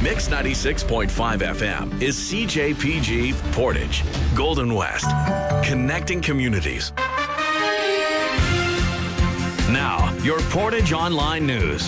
Mix 96.5 FM is CJPG Portage, Golden West, connecting communities. Now, your Portage Online News.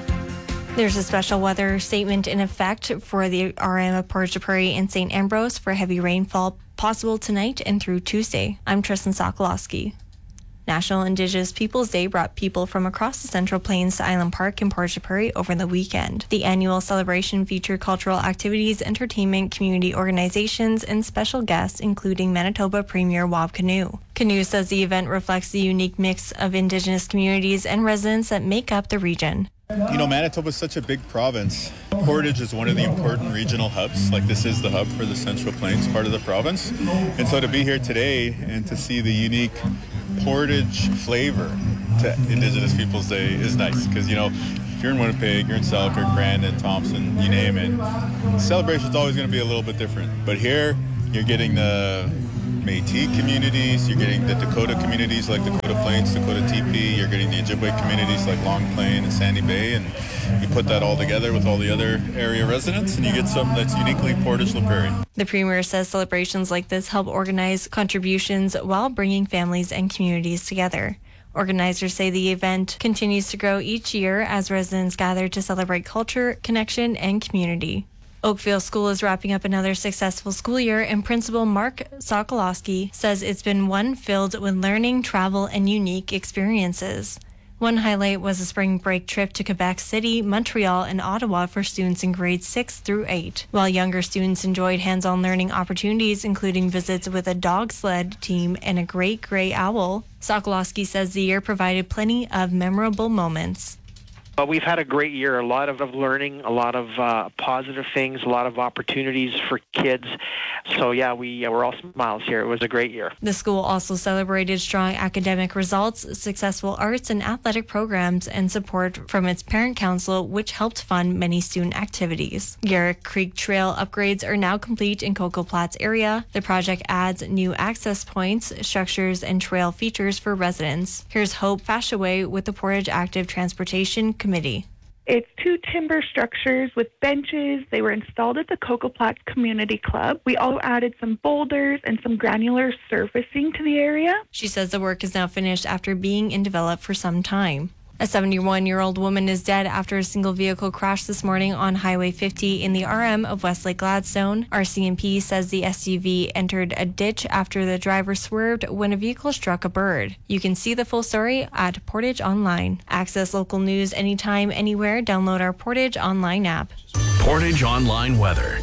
There's a special weather statement in effect for the RM of Portage la Prairie and St. Ambrose for heavy rainfall possible tonight and through Tuesday. I'm Tristan Sokolowski. National Indigenous Peoples Day brought people from across the Central Plains to Island Park in Portage la Prairie over the weekend. The annual celebration featured cultural activities, entertainment, community organizations, and special guests, including Manitoba Premier Wab Kinew. Kinew says the event reflects the unique mix of Indigenous communities and residents that make up the region. You know, Manitoba is such a big province. Portage is one of the important regional hubs. Like, this is the hub for the Central Plains part of the province. And so to be here today and to see the unique Portage flavor to Indigenous Peoples Day is nice. Because, you know, if you're in Winnipeg, you're in Selkirk, Brandon, Thompson, you name it, the celebration's always going to be a little bit different. But here, you're getting the Métis communities, you're getting the Dakota communities like Dakota Plains, Dakota TP, you're getting the Ojibwe communities like Long Plain and Sandy Bay, and you put that all together with all the other area residents and you get something that's uniquely Portage la Prairie. The Premier says celebrations like this help organize contributions while bringing families and communities together. Organizers say the event continues to grow each year as residents gather to celebrate culture, connection, and community. Oakville School is wrapping up another successful school year, and Principal Mark Sokolowski says it's been one filled with learning, travel, and unique experiences. One highlight was a spring break trip to Quebec City, Montreal, and Ottawa for students in grades 6 through 8, while younger students enjoyed hands-on learning opportunities, including visits with a dog sled team and a great gray owl. Sokolowski says the year provided plenty of memorable moments. We've had a great year, a lot of learning, a lot of positive things, a lot of opportunities for kids. So yeah, we're all smiles here. It was a great year. The school also celebrated strong academic results, successful arts and athletic programs, and support from its parent council, which helped fund many student activities. Garrick Creek Trail upgrades are now complete in Coco Platts area. The project adds new access points, structures, and trail features for residents. Here's Hope Fashaway with the Portage Active Transportation Committee. It's 2 timber structures with benches. They were installed at the Coco Platts Community Club. We also added some boulders and some granular surfacing to the area. She says the work is now finished after being in development for some time. A 71-year-old woman is dead after a single vehicle crashed this morning on Highway 50 in the RM of Westlake Gladstone. RCMP says the SUV entered a ditch after the driver swerved when a vehicle struck a bird. You can see the full story at Portage Online. Access local news anytime, anywhere. Download our Portage Online app. Portage Online Weather.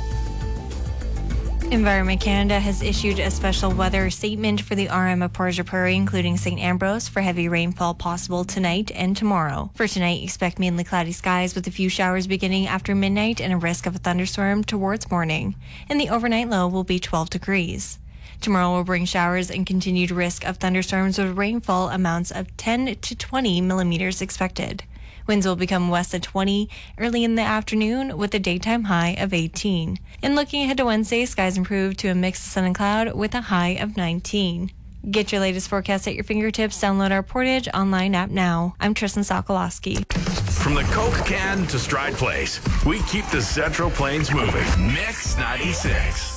Environment Canada has issued a special weather statement for the RM of Portage la Prairie, including St. Ambrose, for heavy rainfall possible tonight and tomorrow. For tonight, expect mainly cloudy skies with a few showers beginning after midnight and a risk of a thunderstorm towards morning. And the overnight low will be 12 degrees. Tomorrow will bring showers and continued risk of thunderstorms with rainfall amounts of 10 to 20 millimeters expected. Winds will become west at 20 early in the afternoon with a daytime high of 18. And looking ahead to Wednesday, skies improve to a mix of sun and cloud with a high of 19. Get your latest forecast at your fingertips. Download our Portage Online app now. I'm Tristan Sokolowski. From the Coke can to Stride Place, we keep the Central Plains moving. Mix 96.